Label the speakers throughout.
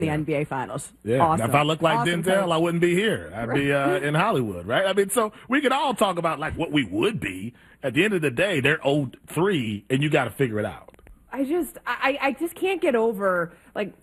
Speaker 1: the NBA Finals.
Speaker 2: Yeah,
Speaker 1: awesome.
Speaker 2: If I looked like
Speaker 1: awesome
Speaker 2: Denzel,
Speaker 1: coach.
Speaker 2: I wouldn't be here. I'd be in Hollywood, right? I mean, so we could all talk about like what we would be. At the end of the day, they're 0-3, and you got to figure it out.
Speaker 3: I just can't get over like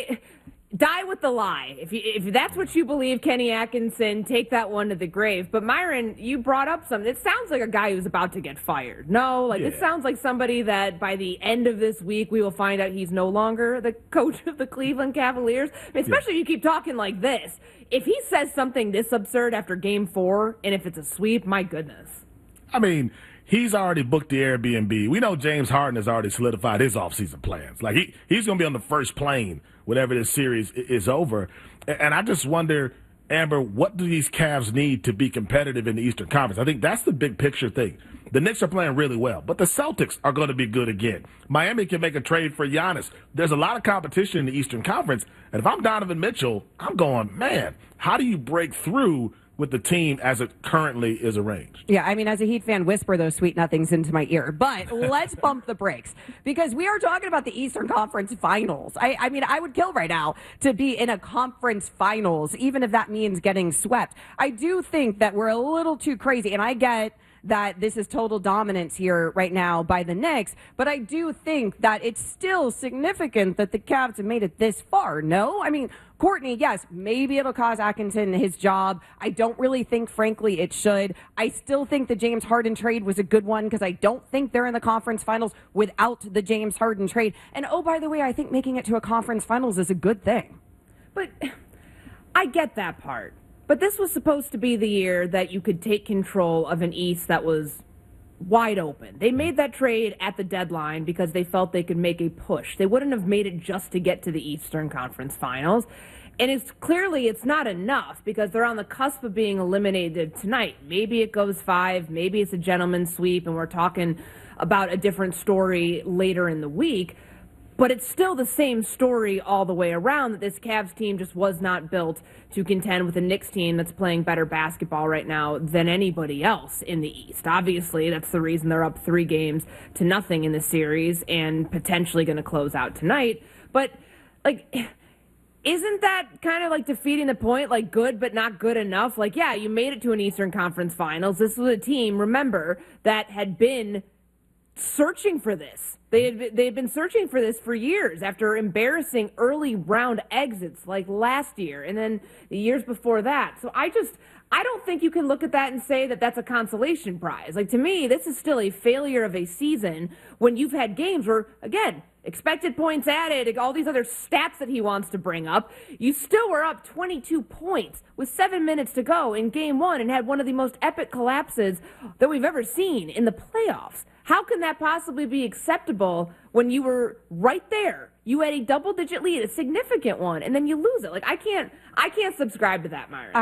Speaker 3: die with the lie. If that's what you believe, Kenny Atkinson, take that one to the grave. But Myron, you brought up something. It sounds like a guy who's about to get fired. No, like it sounds like somebody that by the end of this week we will find out he's no longer the coach of the Cleveland Cavaliers. I mean, especially if you keep talking like this. If he says something this absurd after Game 4, and if it's a sweep, my goodness.
Speaker 2: I mean, he's already booked the Airbnb. We know James Harden has already solidified his offseason plans. Like, he's going to be on the first plane whenever this series is over. And I just wonder, Amber, what do these Cavs need to be competitive in the Eastern Conference? I think that's the big picture thing. The Knicks are playing really well, but the Celtics are going to be good again. Miami can make a trade for Giannis. There's a lot of competition in the Eastern Conference. And if I'm Donovan Mitchell, I'm going, man, how do you break through with the team as it currently is arranged?
Speaker 1: Yeah, I mean, as a Heat fan, whisper those sweet nothings into my ear. But let's bump the brakes because we are talking about the Eastern Conference Finals. I mean, I would kill right now to be in a conference finals, even if that means getting swept. I do think that we're a little too crazy, and I get that this is total dominance here right now by the Knicks, but I do think that it's still significant that the Cavs have made it this far, no? I mean, Courtney, yes, maybe it'll cost Atkinson his job. I don't really think, frankly, it should. I still think the James Harden trade was a good one because I don't think they're in the conference finals without the James Harden trade. And, oh, by the way, I think making it to a conference finals is a good thing.
Speaker 3: But I get that part. But this was supposed to be the year that you could take control of an East that was wide open. They made that trade at the deadline because they felt they could make a push. They wouldn't have made it just to get to the Eastern Conference Finals. And it's not enough because they're on the cusp of being eliminated tonight. Maybe it goes 5, maybe it's a gentleman's sweep, and we're talking about a different story later in the week. But it's still the same story all the way around that this Cavs team just was not built to contend with a Knicks team that's playing better basketball right now than anybody else in the East. Obviously, that's the reason they're up 3-0 in the series and potentially going to close out tonight. But, like, isn't that kind of like defeating the point? Like, good but not good enough? Like, yeah, you made it to an Eastern Conference Finals. This was a team, remember, that had been searching for this. They've been searching for this for years after embarrassing early round exits like last year and then the years before that. So I don't think you can look at that and say that that's a consolation prize. Like, to me, this is still a failure of a season when you've had games where, again, expected points added, all these other stats that he wants to bring up, you still were up 22 points with 7 minutes to go in Game 1 and had one of the most epic collapses that we've ever seen in the playoffs. How can that possibly be acceptable when you were right there? You had a double-digit lead, a significant one, and then you lose it. Like, I can't subscribe to that, Myron.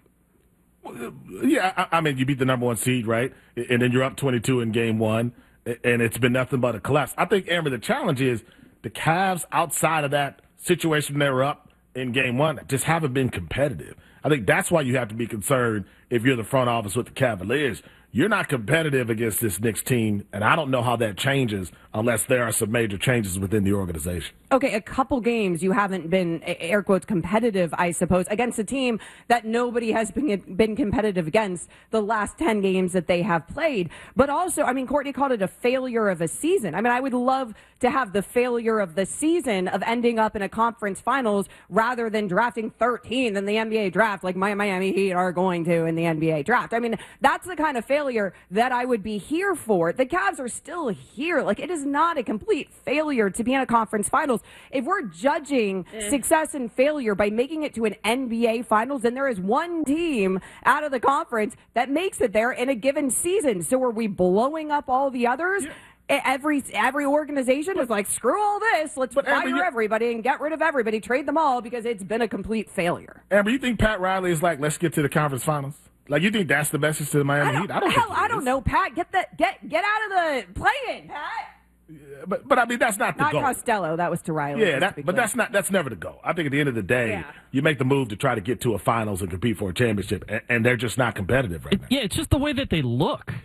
Speaker 2: I mean, you beat the number 1 seed, right? And then you're up 22 in Game 1, and it's been nothing but a collapse. I think, Amber, the challenge is the Cavs, outside of that situation they were up in Game 1, just haven't been competitive. I think that's why you have to be concerned if you're the front office with the Cavaliers. You're not competitive against this Knicks team, and I don't know how that changes unless there are some major changes within the organization.
Speaker 1: Okay, a couple games you haven't been, air quotes, competitive, I suppose, against a team that nobody has been competitive against the last 10 games that they have played. But also, I mean, Courtney called it a failure of a season. I mean, I would love to have the failure of the season of ending up in a conference finals rather than drafting 13th in the NBA draft like my Miami Heat are going to in the NBA draft. I mean, that's the kind of failure that I would be here for. The Cavs are still here. Like, it is not a complete failure to be in a conference finals. If we're judging success and failure by making it to an NBA finals, then there is one team out of the conference that makes it there in a given season. So are we blowing up all the others? Yeah. Every organization is like, screw all this. Let's fire everybody and get rid of everybody, trade them all because it's been a complete failure.
Speaker 2: Amber, you think Pat Riley is like, let's get to the conference finals? Like, you think that's the message to the Miami Heat?
Speaker 1: I don't know, Pat. Get out of the play-in, Pat.
Speaker 2: But I mean, that's not the goal.
Speaker 1: Not Costello. That was to Riley.
Speaker 2: Yeah, that's never the goal. I think at the end of the day, you make the move to try to get to a finals and compete for a championship, and they're just not competitive right now.
Speaker 4: Yeah, it's just the way that they look.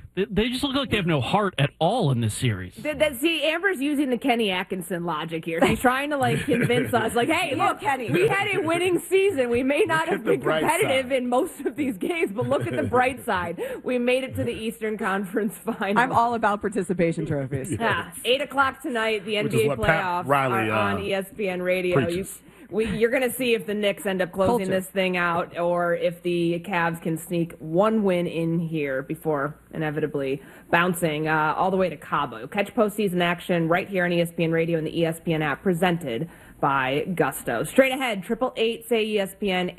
Speaker 4: They just look like they have no heart at all in this series.
Speaker 3: See, Amber's using the Kenny Atkinson logic here. She's trying to convince us, hey, look, Kenny, we had a winning season. We may not have been competitive in most of these games, but look at the bright side. We made it to the Eastern Conference Final.
Speaker 1: I'm all about participation trophies.
Speaker 3: Yeah, 8 o'clock tonight, the NBA playoffs are on ESPN Radio. You're going to see if the Knicks end up closing this thing out or if the Cavs can sneak one win in here before inevitably bouncing all the way to Cabo. Catch postseason action right here on ESPN Radio and the ESPN app presented by Gusto. Straight ahead, 888-SAY-ESPN,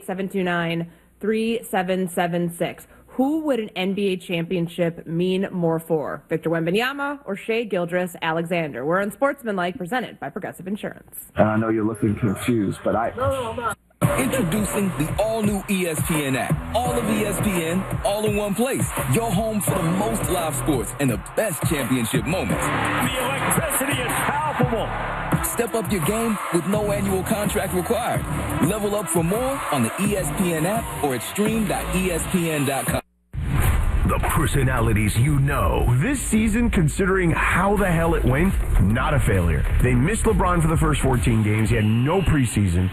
Speaker 3: 888-729-3776. Who would an NBA championship mean more for? Victor Wembanyama or Shai Gilgeous-Alexander? We're on Sportsmanlike, presented by Progressive Insurance.
Speaker 5: I know you're looking confused, but
Speaker 6: Introducing the all-new ESPN app. All of ESPN, all in one place. Your home for the most live sports and the best championship moments.
Speaker 7: The electricity is palpable.
Speaker 6: Step up your game with no annual contract required. Level up for more on the ESPN app or at stream.espn.com.
Speaker 8: The personalities you know. This season, considering how the hell it went, not a failure. They missed LeBron for the first 14 games. He had no preseason.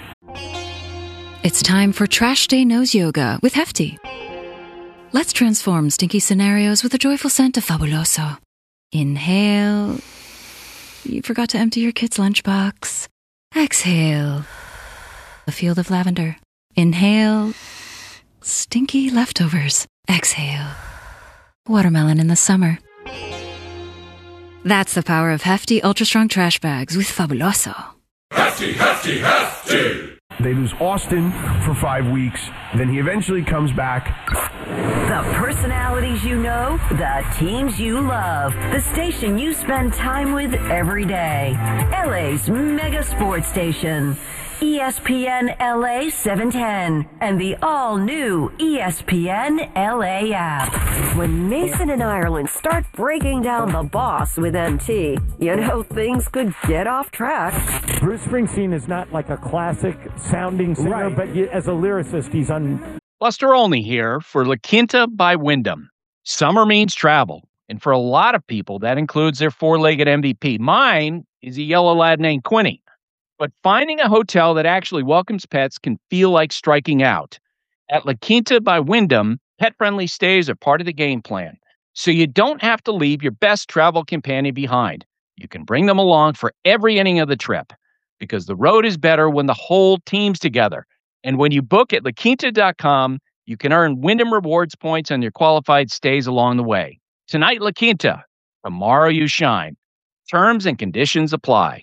Speaker 9: It's time for Trash Day Nose Yoga with Hefty. Let's transform stinky scenarios with a joyful scent of Fabuloso. Inhale. You forgot to empty your kid's lunchbox. Exhale. A field of lavender. Inhale. Stinky leftovers. Exhale. Watermelon in the summer. That's the power of Hefty Ultra Strong Trash Bags with Fabuloso.
Speaker 8: Hefty, Hefty, Hefty! They lose Austin for 5 weeks. Then he eventually comes back.
Speaker 10: The personalities you know, the teams you love, the station you spend time with every day. LA's mega sports station. ESPN LA 710 and the all-new ESPN LA app. When Mason and Ireland start breaking down the boss with MT, you know things could get off track.
Speaker 11: Bruce Springsteen is not like a classic sounding singer, but as a lyricist, he's
Speaker 12: Buster Olney here for La Quinta by Wyndham. Summer means travel, and for a lot of people, that includes their four-legged MVP. Mine is a yellow lad named Quinny. But finding a hotel that actually welcomes pets can feel like striking out. At La Quinta by Wyndham, pet-friendly stays are part of the game plan, so you don't have to leave your best travel companion behind. You can bring them along for every inning of the trip, because the road is better when the whole team's together. And when you book at LaQuinta.com, you can earn Wyndham Rewards points on your qualified stays along the way. Tonight, La Quinta. Tomorrow, you shine. Terms and conditions apply.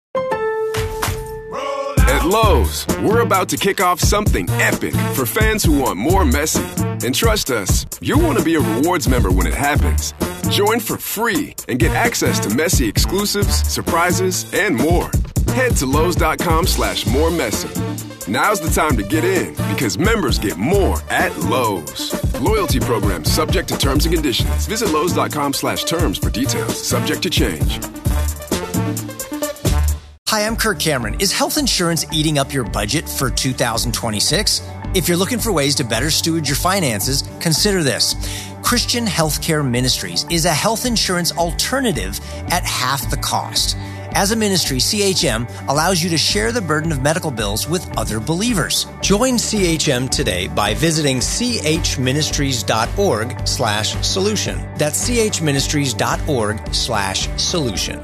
Speaker 13: At Lowe's, we're about to kick off something epic for fans who want more Messi. And trust us, you'll want to be a rewards member when it happens. Join for free and get access to Messi exclusives, surprises, and more. Head to Lowe's.com/moremessy. Now's the time to get in because members get more at Lowe's. Loyalty program subject to terms and conditions. Visit Lowe's.com/terms for details. Subject to change.
Speaker 14: Hi, I'm Kirk Cameron. Is health insurance eating up your budget for 2026? If you're looking for ways to better steward your finances, consider this. Christian Healthcare Ministries is a health insurance alternative at half the cost. As a ministry, CHM allows you to share the burden of medical bills with other believers. Join CHM today by visiting chministries.org/solution. That's chministries.org/solution.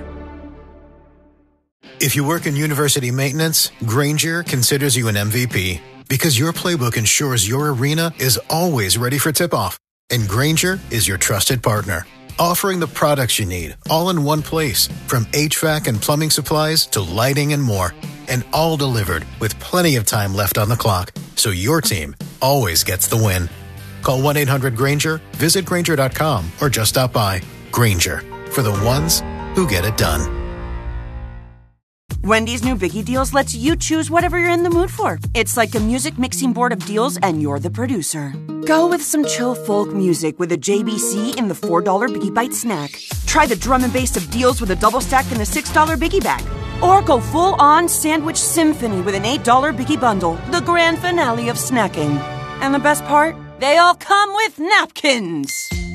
Speaker 15: If you work in university maintenance, Grainger considers you an MVP because your playbook ensures your arena is always ready for tip-off. And Grainger is your trusted partner, offering the products you need all in one place, from HVAC and plumbing supplies to lighting and more, and all delivered with plenty of time left on the clock, so your team always gets the win. Call 1-800-GRAINGER, visit Grainger.com, or just stop by. Grainger, for the ones who get it done.
Speaker 16: Wendy's new Biggie Deals lets you choose whatever you're in the mood for. It's like a music mixing board of deals, and you're the producer. Go with some chill folk music with a JBC in the $4 Biggie Bite snack. Try the drum and bass of deals with a double stack in the $6 Biggie Bag. Or go full-on sandwich symphony with an $8 Biggie Bundle, the grand finale of snacking. And the best part? They all come with napkins.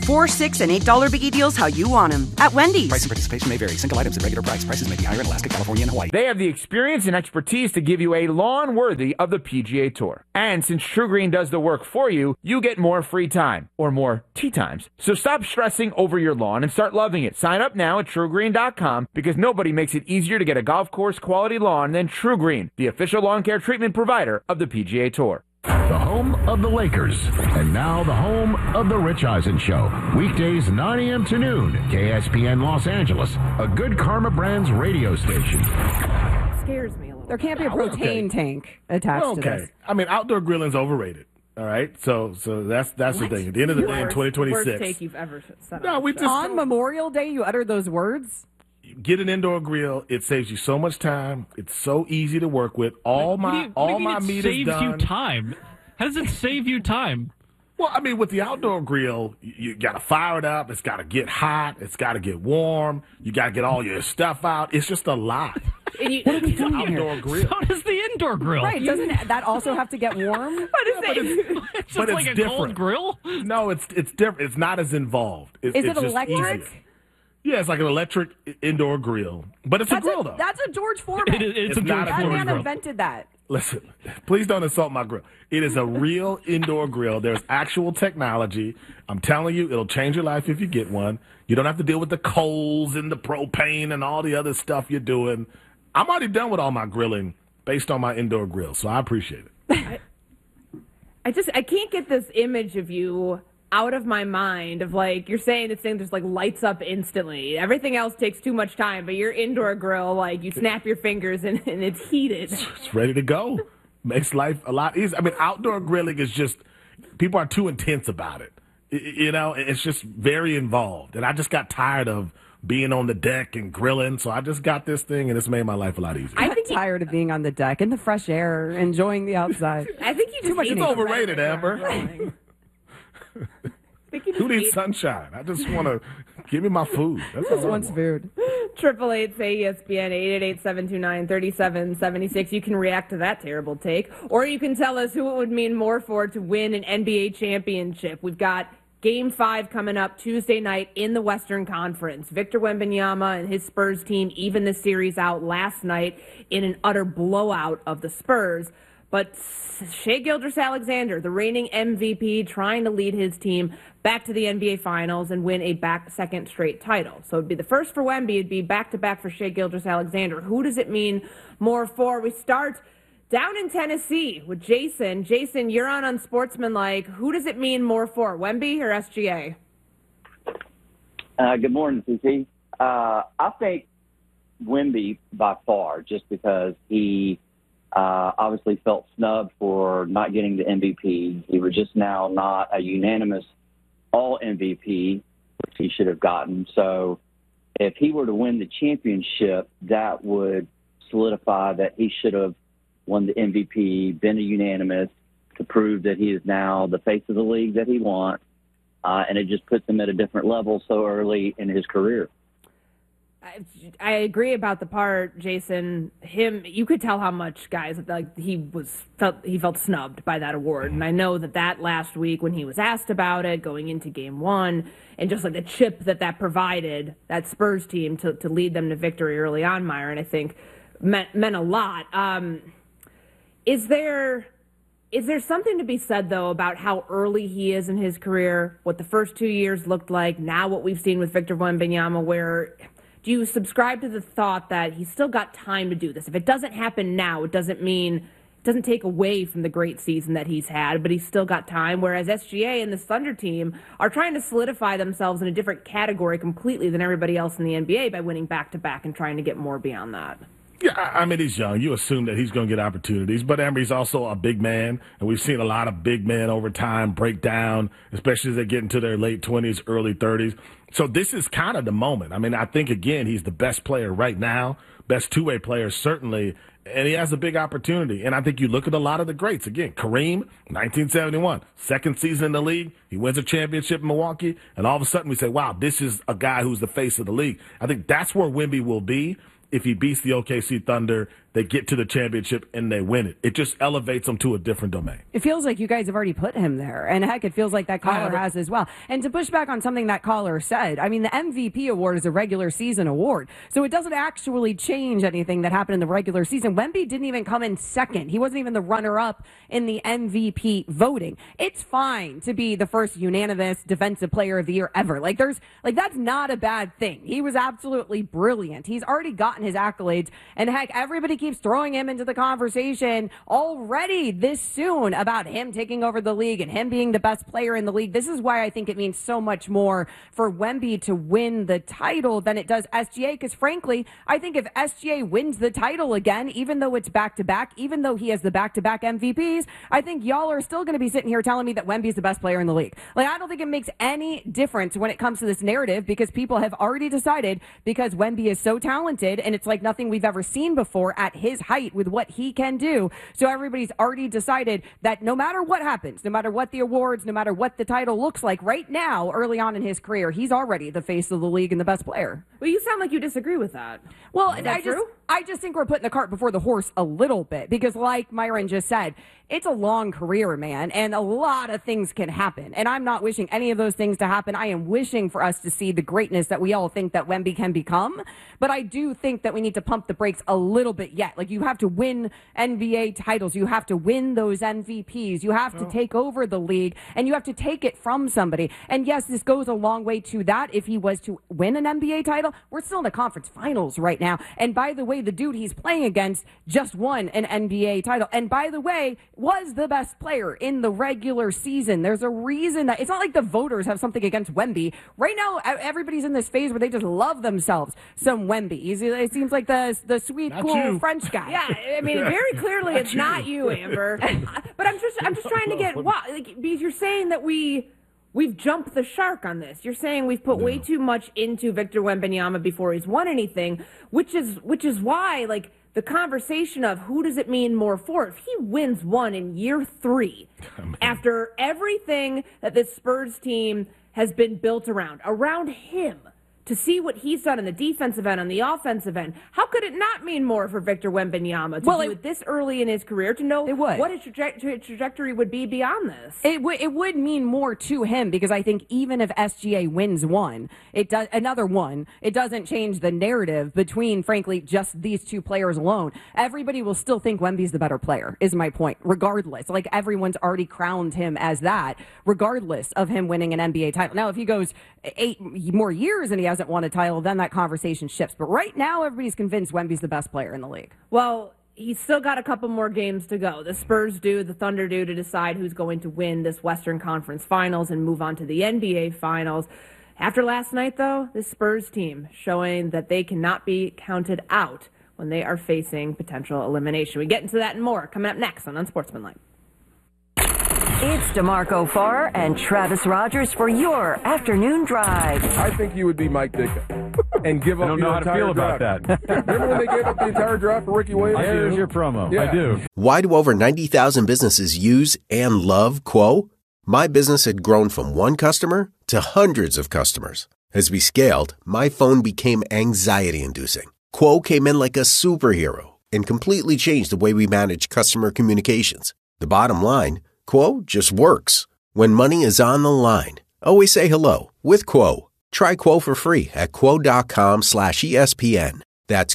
Speaker 16: $4, $6, and $8 biggie deals how you want them at Wendy's.
Speaker 17: Price and participation may vary. Single items at regular price. Prices may be higher in Alaska, California, and Hawaii.
Speaker 18: They have the experience and expertise to give you a lawn worthy of the PGA Tour. And since True Green does the work for you, you get more free time, or more tee times. So stop stressing over your lawn and start loving it. Sign up now at TrueGreen.com because nobody makes it easier to get a golf course quality lawn than True Green, the official lawn care treatment provider of the PGA Tour.
Speaker 8: The home of the Lakers, and now the home of the Rich Eisen Show. Weekdays 9 a.m. to noon, KSPN Los Angeles, a Good Karma Brands radio station.
Speaker 3: Scares me a little.
Speaker 1: There can't be a propane tank attached to this.
Speaker 2: I mean, outdoor grilling's overrated. All right, so that's the thing. At the end of the day, in 2026,
Speaker 3: worst take you've ever said.
Speaker 2: No, we just
Speaker 1: on Memorial Day you uttered those words.
Speaker 2: Get an indoor grill. It saves you so much time. It's so easy to work with. All my meat is done.
Speaker 4: Saves you time. How does it save you time?
Speaker 2: Well, I mean, with the outdoor grill, you got to fire it up. It's got to get hot. It's got to get warm. You got to get all your stuff out. It's just a lot.
Speaker 1: What are we doing
Speaker 2: outdoor
Speaker 1: here?
Speaker 2: grill.
Speaker 4: So does the indoor grill.
Speaker 1: Right? Doesn't that also have to get warm?
Speaker 2: But
Speaker 4: it's like a
Speaker 2: different.
Speaker 4: cold grill.
Speaker 2: No, it's different. It's not as involved.
Speaker 1: Is it
Speaker 2: just
Speaker 1: electric?
Speaker 2: easier. Yeah, it's like an electric indoor grill, but it's a grill though.
Speaker 1: That's a George Foreman.
Speaker 2: It's not a
Speaker 1: that
Speaker 2: George
Speaker 1: man
Speaker 2: grill.
Speaker 1: invented that.
Speaker 2: Listen, please don't insult my grill. It is a real indoor grill. There's actual technology. I'm telling you, it'll change your life if you get one. You don't have to deal with the coals and the propane and all the other stuff you're doing. I'm already done with all my grilling based on my indoor grill, so I appreciate it.
Speaker 3: I can't get this image of you out of my mind of like you're saying this thing just like lights up instantly. Everything else takes too much time, but your indoor grill, like you snap your fingers and it's heated.
Speaker 2: It's ready to go. Makes life a lot easier. I mean, outdoor grilling is just, people are too intense about it. You know, it's just very involved. And I just got tired of being on the deck and grilling, so I just got this thing and it's made my life a lot easier.
Speaker 1: I think tired of being on the deck in the fresh air, enjoying the outside.
Speaker 3: I think you just
Speaker 2: It's overrated, Amber. Who needs sunshine? I just want to give me my food. That's all I want.
Speaker 1: Food.
Speaker 3: 888-ESPN 888-729-3776. You can react to that terrible take, or you can tell us who it would mean more for to win an NBA championship. We've got Game 5 coming up Tuesday night in the Western Conference. Victor Wembanyama and his Spurs team even the series out last night in an utter blowout of the Spurs. But Shai Gilgeous-Alexander, the reigning MVP, trying to lead his team back to the NBA Finals and win a second straight title. So it'd be the first for Wemby. It'd be back-to-back for Shai Gilgeous-Alexander. Who does it mean more for? We start down in Tennessee with Jason. Jason, you're on Unsportsmanlike. Who does it mean more for, Wemby or SGA?
Speaker 19: Good morning, CC. I think Wemby by far, just because he obviously felt snubbed for not getting the MVP. He was just now not a unanimous all-MVP, which he should have gotten. So if he were to win the championship, that would solidify that he should have won the MVP, been a unanimous, to prove that he is now the face of the league that he wants. And it just puts him at a different level so early in his career.
Speaker 3: I agree about the part, Jason. You could tell how much guys he felt snubbed by that award, and I know that last week when he was asked about it, going into Game 1, and just like the chip that provided that Spurs team to lead them to victory early on, Myron, I think meant a lot. Is there something to be said though about how early he is in his career? What the first 2 years looked like, now what we've seen with Victor Wembanyama, where do you subscribe to the thought that he's still got time to do this? If it doesn't happen now, it doesn't take away from the great season that he's had, but he's still got time, whereas SGA and the Thunder team are trying to solidify themselves in a different category completely than everybody else in the NBA by winning back-to-back and trying to get more beyond that.
Speaker 2: Yeah, I mean, he's young. You assume that he's going to get opportunities. But Amber, he's also a big man, and we've seen a lot of big men over time break down, especially as they get into their late 20s, early 30s. So this is kind of the moment. I mean, I think, again, he's the best player right now, best two-way player certainly, and he has a big opportunity. And I think you look at a lot of the greats. Again, Kareem, 1971, second season in the league. He wins a championship in Milwaukee, and all of a sudden we say, wow, this is a guy who's the face of the league. I think that's where Wemby will be if he beats the OKC Thunder. they get to the championship and they win it. It just elevates them to a different domain.
Speaker 1: It feels like you guys have already put him there. And heck, it feels like that caller has as well. And to push back on something that caller said, I mean, the MVP award is a regular season award. So it doesn't actually change anything that happened in the regular season. Wemby didn't even come in second. He wasn't even the runner-up in the MVP voting. It's fine to be the first unanimous defensive player of the year ever. That's not a bad thing. He was absolutely brilliant. He's already gotten his accolades. And heck, everybody keeps throwing him into the conversation already this soon about him taking over the league and him being the best player in the league. This is why I think it means so much more for Wemby to win the title than it does SGA, because frankly, I think if SGA wins the title again, even though it's back-to-back, even though he has the back-to-back MVPs, I think y'all are still going to be sitting here telling me that Wemby's the best player in the league. I don't think it makes any difference when it comes to this narrative, because people have already decided, because Wemby is so talented and it's like nothing we've ever seen before at his height with what he can do. So everybody's already decided that no matter what happens, no matter what the awards, no matter what the title looks like right now, early on in his career, he's already the face of the league and the best player.
Speaker 3: Well, you sound like you disagree with that.
Speaker 1: Well,
Speaker 3: is that true?
Speaker 1: I just think we're putting the cart before the horse a little bit, because like Myron just said, it's a long career, man, and a lot of things can happen. And I'm not wishing any of those things to happen. I am wishing for us to see the greatness that we all think that Wemby can become. But I do think that we need to pump the brakes a little bit yet. You have to win NBA titles. You have to win those MVPs. You have to take over the league, and you have to take it from somebody. And yes, this goes a long way to that. If he was to win an NBA title, we're still in the conference finals right now. And by the way, the dude he's playing against just won an NBA title. And by the way, was the best player in the regular season. There's a reason that it's not like the voters have something against Wemby. Right now, everybody's in this phase where they just love themselves some Wemby. It seems like the sweet, not cool you. French guy.
Speaker 3: Yeah, I mean, very clearly it's not you, Amber. But I'm just trying to get because you're saying that we've jumped the shark on this. You're saying we've put way too much into Victor Wembanyama before he's won anything, which is why the conversation of who does it mean more for, if he wins one in year 3, after everything that this Spurs team has been built around him, to see what he's done on the defensive end, on the offensive end, how could it not mean more for Victor Wembanyama to do it this early in his career, to know what his trajectory would be beyond this?
Speaker 1: It would mean more to him, because I think even if SGA wins another one, it doesn't change the narrative between, frankly, just these two players alone. Everybody will still think Wemby's the better player, is my point, regardless. Everyone's already crowned him as that, regardless of him winning an NBA title. Now, if he goes 8 more years and he hasn't won a title, then that conversation shifts. But right now, everybody's convinced Wemby's the best player in the league.
Speaker 3: Well, he's still got a couple more games to go. The Spurs do, the Thunder do, to decide who's going to win this Western Conference Finals and move on to the NBA Finals. After last night, though, the Spurs team showing that they cannot be counted out when they are facing potential elimination. We get into that and more coming up next on Unsportsmanlike.
Speaker 10: It's DeMarco Farr and Travis Rogers for your afternoon drive.
Speaker 20: I think you would be Mike Ditka and give up
Speaker 21: I don't know how to feel about that.
Speaker 20: Remember when they gave up the entire draft for Ricky Williams?
Speaker 21: Here's your promo.
Speaker 20: Yeah.
Speaker 21: I do.
Speaker 22: Why do over 90,000 businesses use and love Quo? My business had grown from one customer to hundreds of customers. As we scaled, my phone became anxiety-inducing. Quo came in like a superhero and completely changed the way we manage customer communications. The bottom line, Quo just works. When money is on the line, always say hello with Quo. Try Quo for free at quo.com/ESPN. That's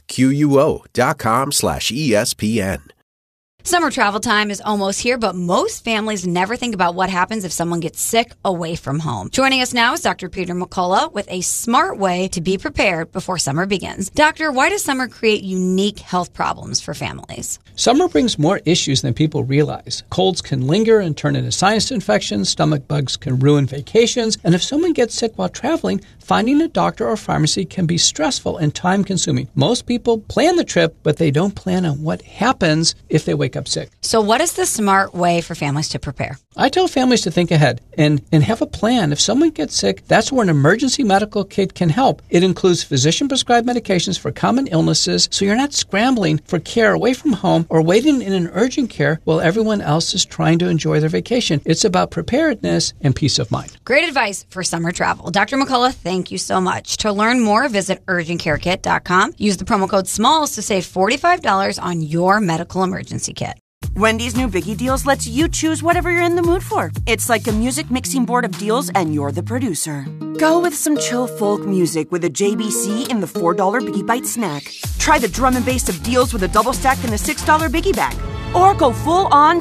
Speaker 22: QUO.com/ESPN.
Speaker 23: Summer travel time is almost here, but most families never think about what happens if someone gets sick away from home. Joining us now is Dr. Peter McCullough with a smart way to be prepared before summer begins. Doctor, why does summer create unique health problems for families?
Speaker 24: Summer brings more issues than people realize. Colds can linger and turn into sinus infections, stomach bugs can ruin vacations, and if someone gets sick while traveling, finding a doctor or pharmacy can be stressful and time-consuming. Most people plan the trip, but they don't plan on what happens if they wake pick up sick.
Speaker 23: So what is the smart way for families to prepare?
Speaker 24: I tell families to think ahead and have a plan. If someone gets sick, that's where an emergency medical kit can help. It includes physician-prescribed medications for common illnesses, so you're not scrambling for care away from home or waiting in an urgent care while everyone else is trying to enjoy their vacation. It's about preparedness and peace of mind.
Speaker 23: Great advice for summer travel. Dr. McCullough, thank you so much. To learn more, visit urgentcarekit.com. Use the promo code SMALLS to save $45 on your medical emergency kit.
Speaker 16: Wendy's new Biggie Deals lets you choose whatever you're in the mood for. It's like a music mixing board of deals, and you're the producer. Go with some chill folk music with a JBC in the $4 Biggie Bite snack. Try the drum and bass of deals with a double stack in the $6 Biggie bag. Or go full on